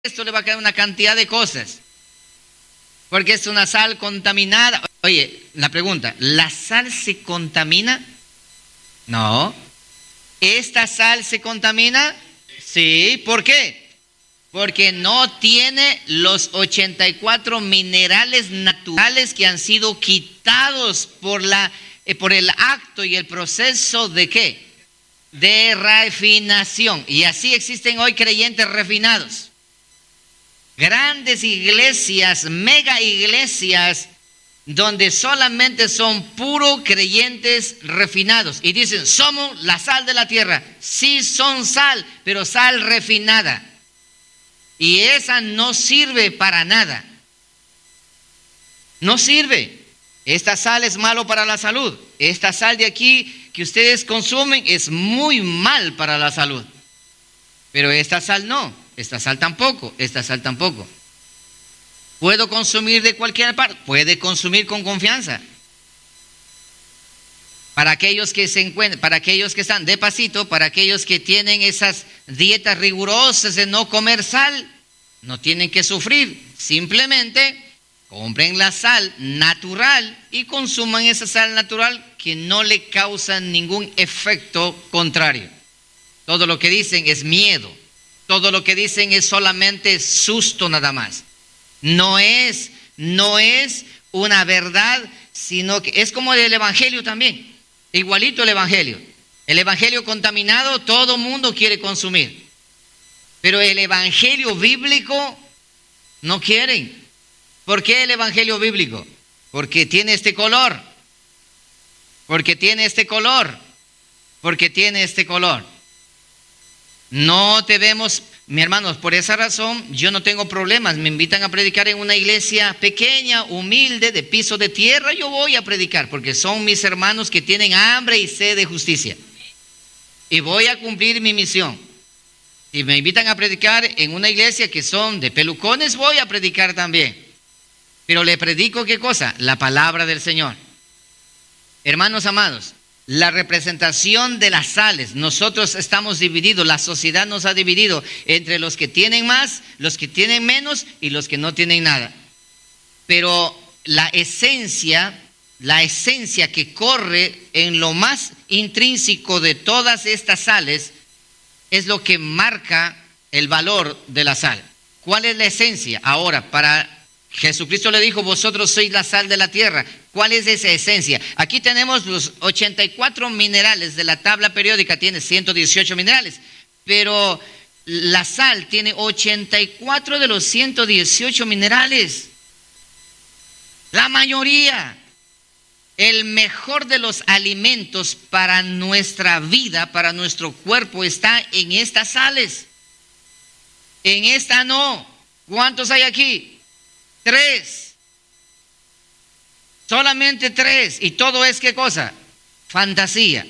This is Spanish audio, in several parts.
esto le va a caer una cantidad de cosas, porque es una sal contaminada. Oye, la pregunta, ¿la sal se contamina? No. ¿Esta sal se contamina? Sí. ¿Por qué? Porque no tiene los 84 minerales naturales que han sido quitados por el acto y el proceso de ¿qué? De refinación. Y así existen hoy creyentes refinados. Grandes iglesias, mega iglesias, donde solamente son puros creyentes refinados. Y dicen, somos la sal de la tierra. Sí son sal, pero sal refinada. Y esa no sirve para nada. No sirve. Esta sal es malo para la salud. Esta sal de aquí que ustedes consumen es muy mal para la salud. Pero esta sal no. Esta sal tampoco. Esta sal tampoco. ¿Puedo consumir de cualquier parte? Puede consumir con confianza. Para aquellos que se encuentran, para aquellos que están de pasito, para aquellos que tienen esas dietas rigurosas de no comer sal, no tienen que sufrir. Simplemente compren la sal natural y consuman esa sal natural que no le causa ningún efecto contrario. Todo lo que dicen es miedo. Todo lo que dicen es solamente susto nada más. No es una verdad, sino que es como el evangelio también. Igualito el evangelio. El evangelio contaminado todo mundo quiere consumir. Pero el evangelio bíblico no quieren. ¿Por qué el evangelio bíblico? Porque tiene este color. Porque tiene este color. Porque tiene este color. No debemos, mis hermanos, por esa razón yo no tengo problemas. Me invitan a predicar en una iglesia pequeña, humilde, de piso de tierra. Yo voy a predicar porque son mis hermanos que tienen hambre y sed de justicia. Y voy a cumplir mi misión. Si me invitan a predicar en una iglesia que son de pelucones, voy a predicar también. Pero le predico ¿qué cosa? La palabra del Señor. Hermanos amados, la representación de las sales, nosotros estamos divididos, la sociedad nos ha dividido entre los que tienen más, los que tienen menos y los que no tienen nada. Pero la esencia que corre en lo más intrínseco de todas estas sales es lo que marca el valor de la sal. ¿Cuál es la esencia? Ahora, para Jesucristo le dijo, vosotros sois la sal de la tierra. ¿Cuál es esa esencia? Aquí tenemos los 84 minerales de la tabla periódica, tiene 118 minerales, pero la sal tiene 84 de los 118 minerales. La mayoría. El mejor de los alimentos para nuestra vida, para nuestro cuerpo, está en estas sales. En esta no. ¿Cuántos hay aquí? 3. Solamente 3. ¿Y todo es qué cosa? Fantasía.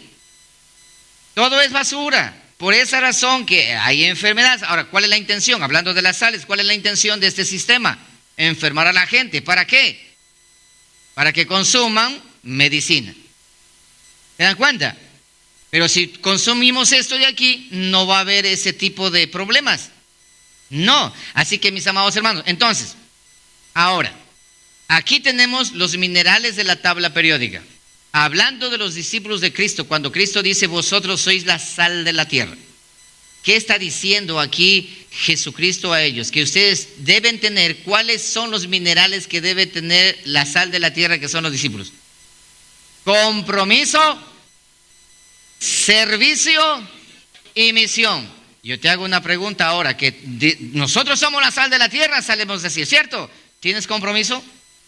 Todo es basura. Por esa razón que hay enfermedades. Ahora, ¿cuál es la intención? Hablando de las sales, ¿cuál es la intención de este sistema? Enfermar a la gente. ¿Para qué? Para que consuman medicina. ¿Se dan cuenta? Pero si consumimos esto de aquí, no va a haber ese tipo de problemas. No. Así que, mis amados hermanos, entonces, ahora, aquí tenemos los minerales de la tabla periódica. Hablando de los discípulos de Cristo, cuando Cristo dice, vosotros sois la sal de la tierra. ¿Qué está diciendo aquí Jesucristo a ellos? Que ustedes deben tener, ¿cuáles son los minerales que debe tener la sal de la tierra que son los discípulos? Compromiso, servicio y misión. Yo te hago una pregunta ahora, que nosotros somos la sal de la tierra, salemos a decir, ¿cierto? ¿Tienes compromiso?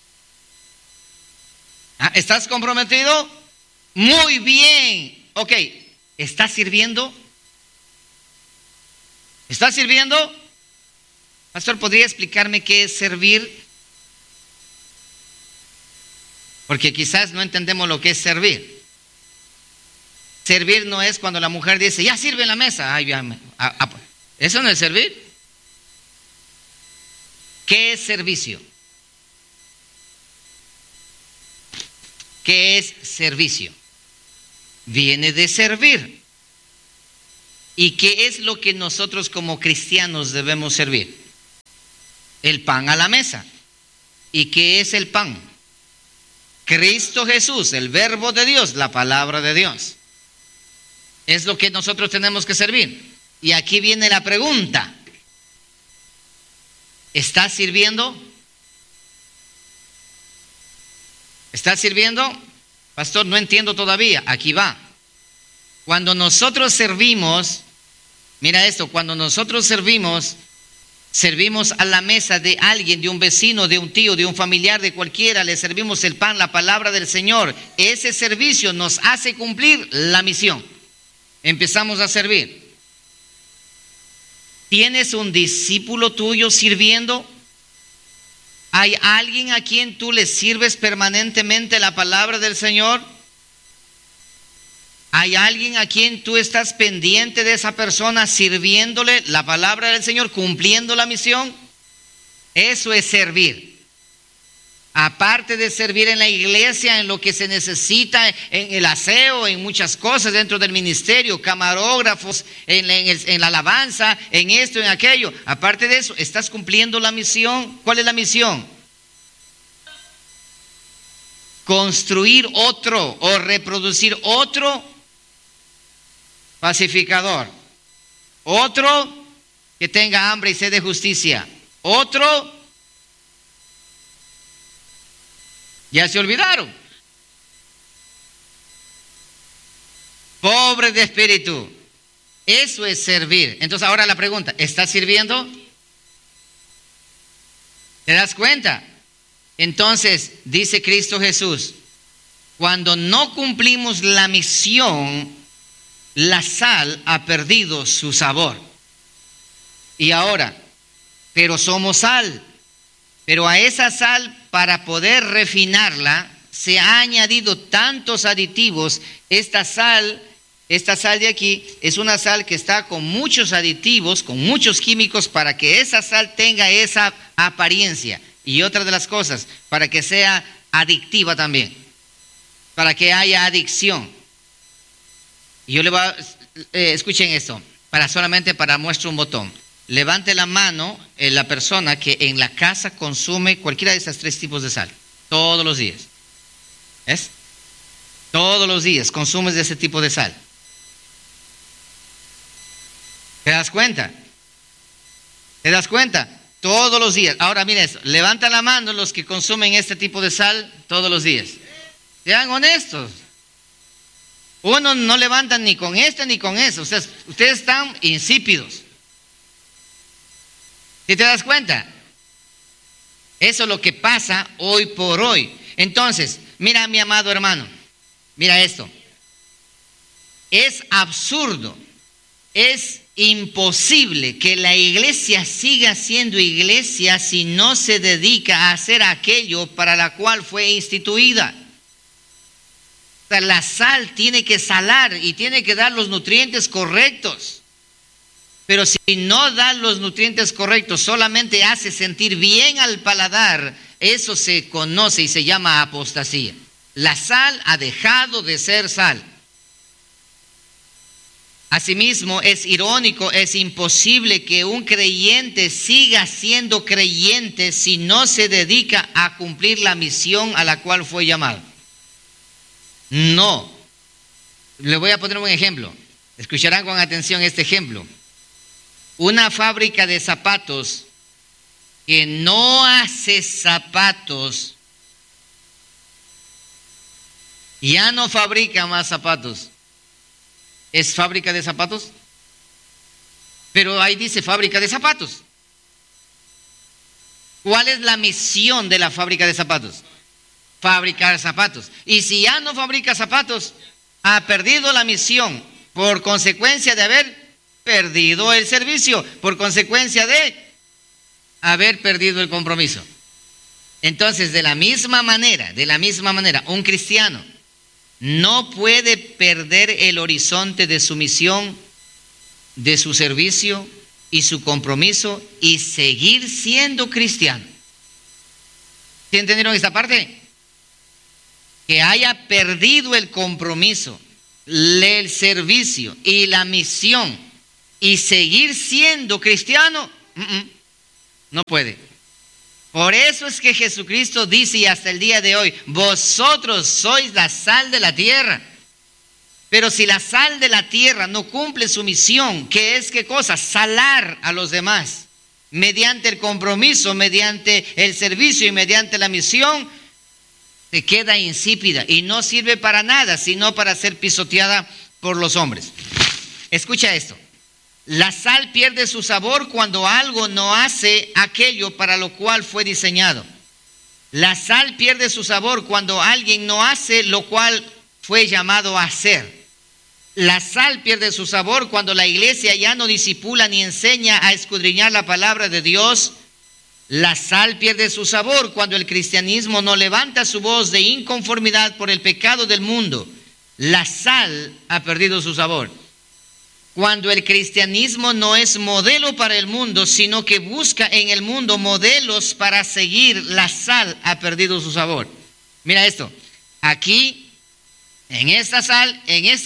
¿Estás comprometido? Muy bien. Ok, ¿estás sirviendo? ¿Estás sirviendo? Pastor, ¿podría explicarme qué es servir? Porque quizás no entendemos lo que es servir. Servir no es cuando la mujer dice, ya sirve en la mesa. Ay, ¿eso no es servir? ¿Qué es servicio? ¿Qué es servicio? Viene de servir. ¿Y qué es lo que nosotros como cristianos debemos servir? el pan a la mesa. ¿Y qué es el pan? Cristo Jesús, el verbo de Dios, la palabra de Dios. Es lo que nosotros tenemos que servir. Y aquí viene la pregunta. ¿Estás sirviendo? ¿Estás sirviendo? Pastor, no entiendo todavía. Aquí va. Cuando nosotros servimos, mira esto, cuando nosotros servimos a la mesa de alguien, de un vecino, de un tío, de un familiar, de cualquiera, le servimos el pan, la palabra del Señor. Ese servicio nos hace cumplir la misión. Empezamos a servir. ¿Tienes un discípulo tuyo sirviendo? ¿Hay alguien a quien tú le sirves permanentemente la palabra del Señor? ¿Hay alguien a quien tú estás pendiente de esa persona, sirviéndole la palabra del Señor, cumpliendo la misión? Eso es servir. Aparte de servir en la iglesia, en lo que se necesita, en el aseo, en muchas cosas dentro del ministerio, camarógrafos, en la alabanza, en esto, en aquello. Aparte de eso, ¿estás cumpliendo la misión? ¿Cuál es la misión? Construir otro o reproducir otro pacificador, otro que tenga hambre y sed de justicia, otro, ya se olvidaron, pobre de espíritu. Eso es servir. Entonces ahora la pregunta, ¿estás sirviendo? ¿Te das cuenta? Entonces dice Cristo Jesús, cuando no cumplimos la misión, la sal ha perdido su sabor. Y ahora, pero somos sal. Pero a esa sal, para poder refinarla, se ha añadido tantos aditivos. Esta sal de aquí es una sal que está con muchos aditivos, con muchos químicos, para que esa sal tenga esa apariencia. Y otra de las cosas, para que sea adictiva también, para que haya adicción. Y yo le voy a, escuchen esto, solamente para muestra un botón. Levante la mano la persona que en la casa consume cualquiera de estos 3 tipos de sal, todos los días. ¿Ves? Todos los días consumes de ese tipo de sal. ¿Te das cuenta? ¿Te das cuenta? Todos los días. Ahora mira esto, levanta la mano los que consumen este tipo de sal todos los días. Sean honestos. Uno no levantan ni con este ni con eso. Ustedes están insípidos. ¿Sí te das cuenta? Eso es lo que pasa hoy por hoy. Entonces, mira mi amado hermano, mira esto. Es absurdo, es imposible que la iglesia siga siendo iglesia si no se dedica a hacer aquello para la cual fue instituida. La sal tiene que salar y tiene que dar los nutrientes correctos. Pero si no da los nutrientes correctos, solamente hace sentir bien al paladar, eso se conoce y se llama apostasía. La sal ha dejado de ser sal. Asimismo, es irónico, es imposible que un creyente siga siendo creyente si no se dedica a cumplir la misión a la cual fue llamado. No. Le voy a poner un ejemplo. Escucharán con atención este ejemplo. Una fábrica de zapatos que no hace zapatos, ya no fabrica más zapatos. ¿Es fábrica de zapatos? Pero ahí dice fábrica de zapatos. ¿Cuál es la misión de la fábrica de zapatos? Fabricar zapatos. Y si ya no fabrica zapatos, ha perdido la misión por consecuencia de haber perdido el servicio, por consecuencia de haber perdido el compromiso. Entonces, de la misma manera, un cristiano no puede perder el horizonte de su misión, de su servicio y su compromiso y seguir siendo cristiano. ¿Sí entendieron esta parte? Que haya perdido el compromiso, el servicio y la misión y seguir siendo cristiano, no puede. Por eso es que Jesucristo dice, y hasta el día de hoy, vosotros sois la sal de la tierra. Pero si la sal de la tierra no cumple su misión, ¿qué es qué cosa? Salar a los demás. Mediante el compromiso, mediante el servicio y mediante la misión, se queda insípida y no sirve para nada, sino para ser pisoteada por los hombres. Escucha esto. La sal pierde su sabor cuando algo no hace aquello para lo cual fue diseñado. La sal pierde su sabor cuando alguien no hace lo cual fue llamado a hacer. La sal pierde su sabor cuando la iglesia ya no discipula ni enseña a escudriñar la palabra de Dios. La sal pierde su sabor cuando el cristianismo no levanta su voz de inconformidad por el pecado del mundo. La sal ha perdido su sabor. Cuando el cristianismo no es modelo para el mundo, sino que busca en el mundo modelos para seguir, la sal ha perdido su sabor. Mira esto, aquí, en esta sal,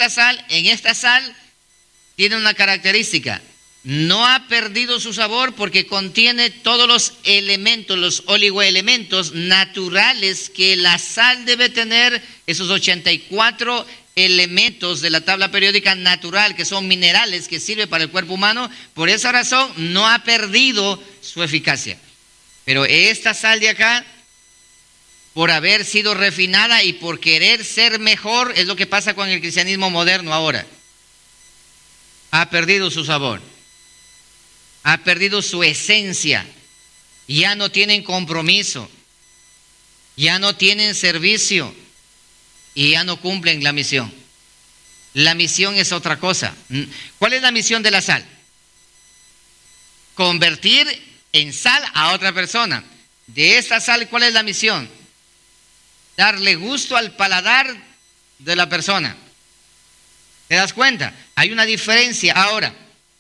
tiene una característica. No ha perdido su sabor porque contiene todos los elementos, los oligoelementos naturales que la sal debe tener, esos 84 elementos de la tabla periódica natural, que son minerales que sirven para el cuerpo humano. Por esa razón no ha perdido su eficacia. Pero esta sal de acá, por haber sido refinada y por querer ser mejor, es lo que pasa con el cristianismo moderno ahora. Ha perdido su sabor, ha perdido su esencia, ya no tienen compromiso, ya no tienen servicio y ya no cumplen la misión. La misión es otra cosa. ¿Cuál es la misión de la sal? Convertir en sal a otra persona. De esta sal, ¿cuál es la misión? Darle gusto al paladar de la persona. ¿Te das cuenta? Hay una diferencia. Ahora,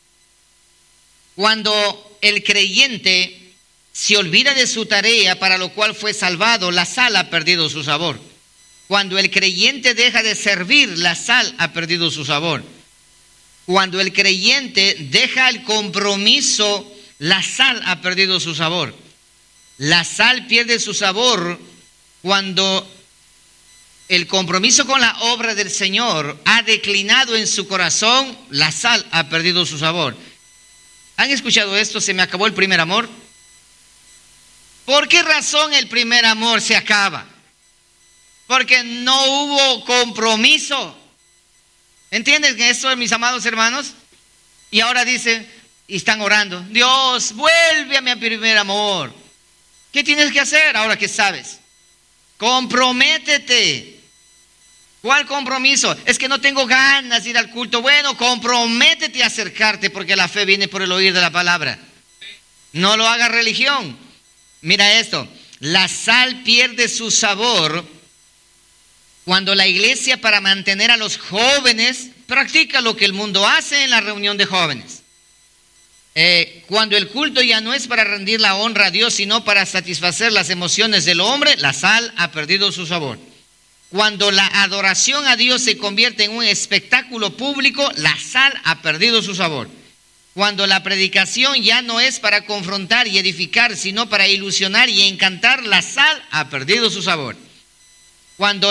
cuando el creyente se olvida de su tarea para lo cual fue salvado, la sal ha perdido su sabor. Cuando el creyente deja de servir, la sal ha perdido su sabor. Cuando el creyente deja el compromiso, la sal ha perdido su sabor. La sal pierde su sabor cuando el compromiso con la obra del Señor ha declinado en su corazón, la sal ha perdido su sabor. ¿Han escuchado esto? Se me acabó el primer amor. ¿Por qué razón el primer amor se acaba? Porque no hubo compromiso. ¿Entienden esto, mis amados hermanos? Y ahora dicen, y están orando, Dios, vuélveme a mi primer amor. ¿Qué tienes que hacer ahora que sabes? Comprométete. ¿Cuál compromiso? Es que no tengo ganas de ir al culto. Bueno, comprométete a acercarte, porque la fe viene por el oír de la palabra. No lo hagas religión. Mira esto, la sal pierde su sabor cuando la iglesia, para mantener a los jóvenes, practica lo que el mundo hace en la reunión de jóvenes. Cuando el culto ya no es para rendir la honra a Dios, sino para satisfacer las emociones del hombre, la sal ha perdido su sabor. Cuando la adoración a Dios se convierte en un espectáculo público, la sal ha perdido su sabor. Cuando la predicación ya no es para confrontar y edificar, sino para ilusionar y encantar, la sal ha perdido su sabor. Cuando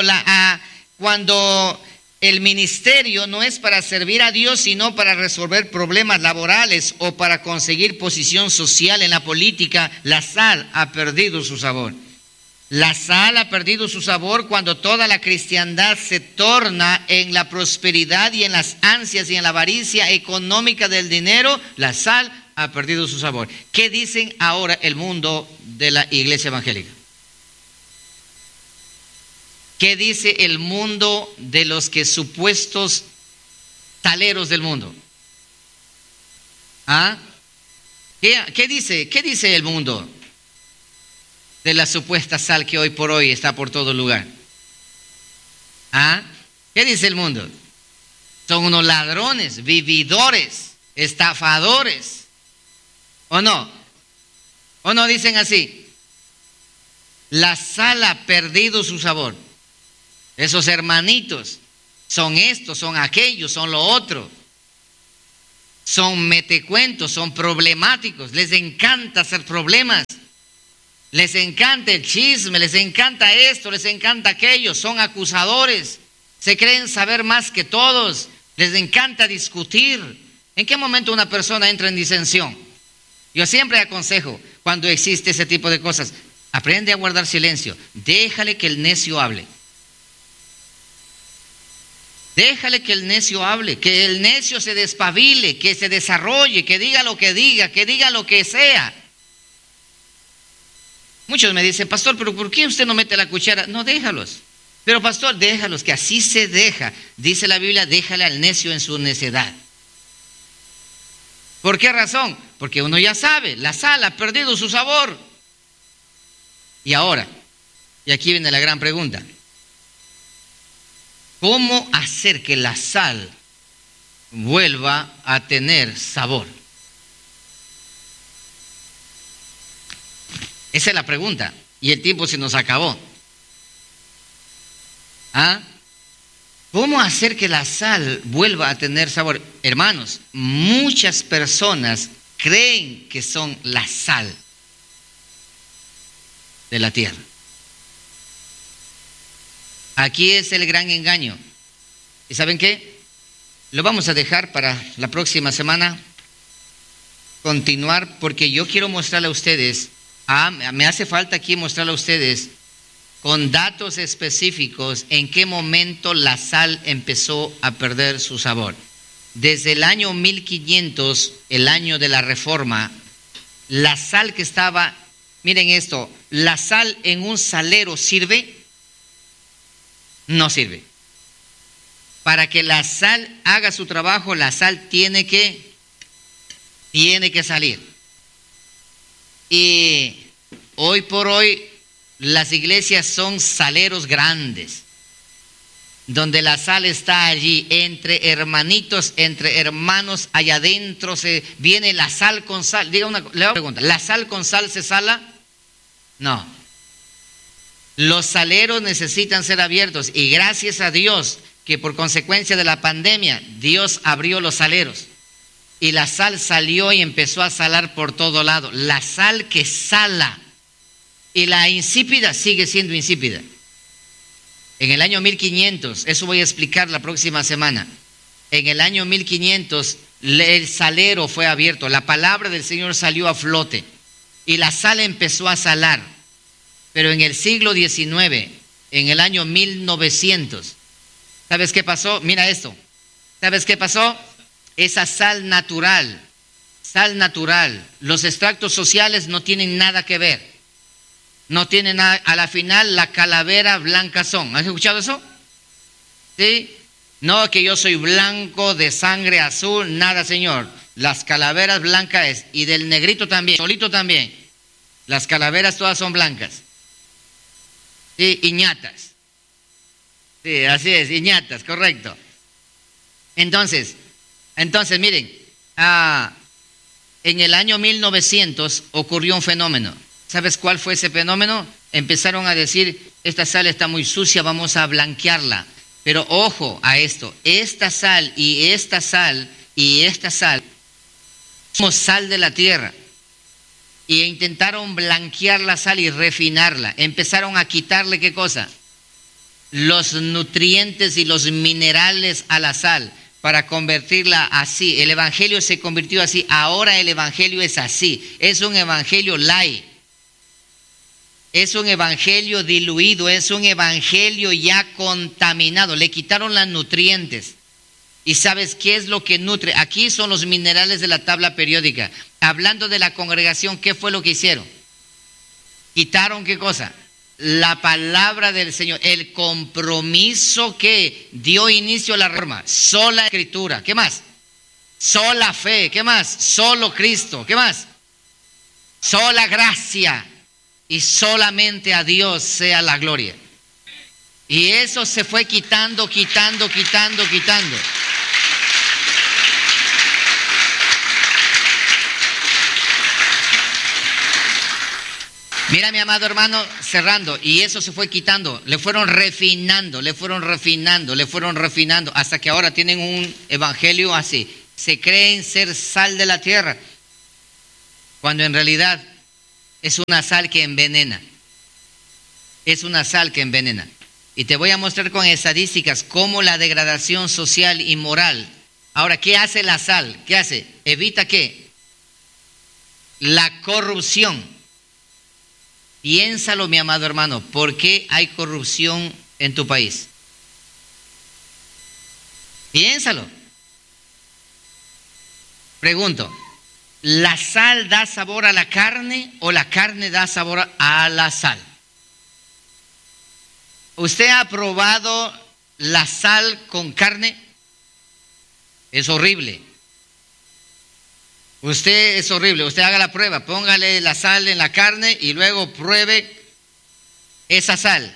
el ministerio no es para servir a Dios, sino para resolver problemas laborales o para conseguir posición social en la política, la sal ha perdido su sabor. La sal ha perdido su sabor cuando toda la cristiandad se torna en la prosperidad y en las ansias y en la avaricia económica del dinero. La sal ha perdido su sabor. ¿Qué dicen ahora el mundo de la iglesia evangélica? ¿Qué dice el mundo de los que supuestos saleros del mundo? ¿Ah? ¿Qué dice el mundo de la supuesta sal que hoy por hoy está por todo lugar? ¿Ah? ¿Qué dice el mundo? Son unos ladrones, vividores, estafadores. ¿O no? ¿O no dicen así? La sal ha perdido su sabor. Esos hermanitos son estos, son aquellos, son lo otro. Son metecuentos, son problemáticos. Les encanta hacer problemas. Les encanta el chisme, les encanta esto, les encanta aquello, son acusadores, se creen saber más que todos, les encanta discutir. ¿En qué momento una persona entra en disensión? Yo siempre aconsejo, cuando existe ese tipo de cosas, aprende a guardar silencio, déjale que el necio hable. Déjale que el necio hable, que el necio se despabile, que se desarrolle, que diga lo que sea. Muchos me dicen, pastor, pero ¿por qué usted no mete la cuchara? No, déjalos. Pero pastor, déjalos, que así se deja. Dice la Biblia, déjale al necio en su necedad. ¿Por qué razón? Porque uno ya sabe, la sal ha perdido su sabor. Y ahora, y aquí viene la gran pregunta. ¿Cómo hacer que la sal vuelva a tener sabor? Esa es la pregunta. Y el tiempo se nos acabó. ¿Ah? ¿Cómo hacer que la sal vuelva a tener sabor? Hermanos, muchas personas creen que son la sal de la tierra. Aquí es el gran engaño. ¿Y saben qué? Lo vamos a dejar para la próxima semana, continuar, porque yo quiero mostrarle a ustedes, me hace falta aquí mostrarle a ustedes con datos específicos en qué momento la sal empezó a perder su sabor. Desde el año 1500, el año de la Reforma, la sal que estaba, miren esto, la sal en un salero ¿sirve? No sirve. Para que la sal haga su trabajo, la sal tiene que salir. Y hoy por hoy las iglesias son saleros grandes, donde la sal está allí, entre hermanitos, entre hermanos, allá adentro viene la sal con sal. Le hago una pregunta, ¿la sal con sal se sala? No. Los saleros necesitan ser abiertos y gracias a Dios que por consecuencia de la pandemia Dios abrió los saleros y la sal salió y empezó a salar por todo lado. La sal que sala y la insípida sigue siendo insípida. En el año 1500, eso voy a explicar la próxima semana, en el año 1500 el salero fue abierto, la palabra del Señor salió a flote y la sal empezó a salar. Pero en el siglo XIX, en el año 1900, ¿sabes qué pasó? Mira esto. ¿Sabes qué pasó? Esa sal natural, los extractos sociales no tienen nada que ver. No tienen nada, a la final la calavera blanca son. ¿Has escuchado eso? ¿Sí? No, que yo soy blanco de sangre azul, nada, señor. Las calaveras blancas es, y del negrito también, solito también. Las calaveras todas son blancas. Sí, iñatas. Sí, así es, iñatas, correcto. Entonces, miren, en el año 1900 ocurrió un fenómeno. ¿Sabes cuál fue ese fenómeno? Empezaron a decir, esta sal está muy sucia, vamos a blanquearla. Pero ojo a esto, esta sal y esta sal y esta sal, somos sal de la tierra. Y intentaron blanquear la sal y refinarla. Empezaron a quitarle, ¿qué cosa? Los nutrientes y los minerales a la sal para convertirla así. El evangelio se convirtió así. Ahora el evangelio es así. Es un evangelio light. Es un evangelio diluido. Es un evangelio ya contaminado. Le quitaron los nutrientes. ¿Y sabes qué es lo que nutre? Aquí son los minerales de la tabla periódica. Hablando de la congregación, ¿qué fue lo que hicieron? Quitaron, ¿qué cosa? La palabra del Señor, el compromiso que dio inicio a la reforma. Sola escritura, ¿qué más? Sola fe, ¿qué más? Solo Cristo, ¿qué más? Sola gracia y solamente a Dios sea la gloria. Y eso se fue quitando. Mira, mi amado hermano, cerrando, y eso se fue quitando, le fueron refinando, hasta que ahora tienen un evangelio así. Se creen ser sal de la tierra, cuando en realidad es una sal que envenena. Es una sal que envenena. Y te voy a mostrar con estadísticas cómo la degradación social y moral. Ahora, ¿qué hace la sal? ¿Qué hace? Evita ¿qué? La corrupción. Piénsalo, mi amado hermano, ¿por qué hay corrupción en tu país? Piénsalo. Pregunto, ¿la sal da sabor a la carne o la carne da sabor a la sal? ¿Usted ha probado la sal con carne? Es horrible. Usted es horrible. Usted haga la prueba. Póngale la sal en la carne y luego pruebe esa sal.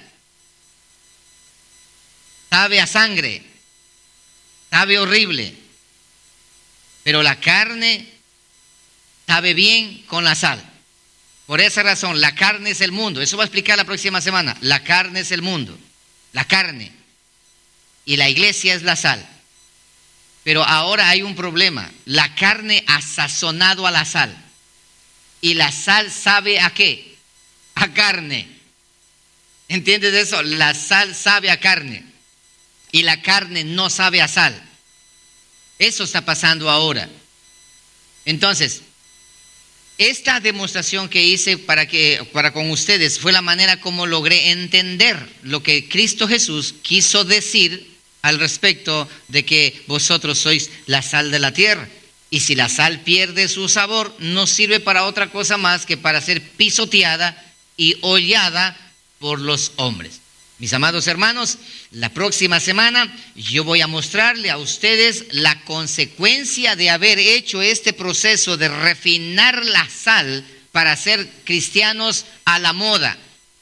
Sabe a sangre. Sabe horrible. Pero la carne sabe bien con la sal. Por esa razón, la carne es el mundo. Eso va a explicar la próxima semana. La carne es el mundo. La carne. Y la iglesia es la sal. Pero ahora hay un problema. La carne ha sazonado a la sal. Y la sal sabe a qué? A carne. ¿Entiendes eso? La sal sabe a carne. Y la carne no sabe a sal. Eso está pasando ahora. Entonces, esta demostración que hice para con ustedes fue la manera como logré entender lo que Cristo Jesús quiso decir al respecto de que vosotros sois la sal de la tierra. Y si la sal pierde su sabor, no sirve para otra cosa más que para ser pisoteada y hollada por los hombres. Mis amados hermanos, la próxima semana yo voy a mostrarle a ustedes la consecuencia de haber hecho este proceso de refinar la sal para ser cristianos a la moda.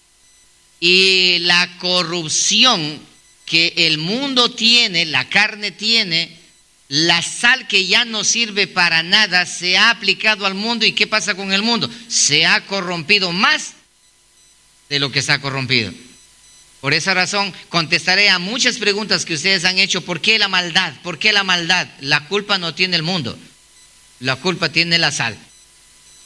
Y la corrupción que el mundo tiene, la carne tiene, la sal que ya no sirve para nada se ha aplicado al mundo. ¿Y qué pasa con el mundo? Se ha corrompido más de lo que se ha corrompido. Por esa razón contestaré a muchas preguntas que ustedes han hecho. ¿Por qué la maldad? ¿Por qué la maldad? La culpa no tiene el mundo, la culpa tiene la sal.